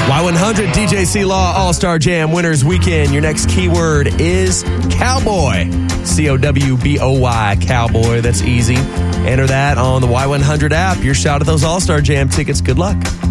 Y100 DJ C-Law All-Star Jam Winners Weekend. Your next keyword is cowboy. C-O-W-B-O-Y, cowboy. That's easy. Enter that on the Y100 app. Your shot at those All-Star Jam tickets. Good luck.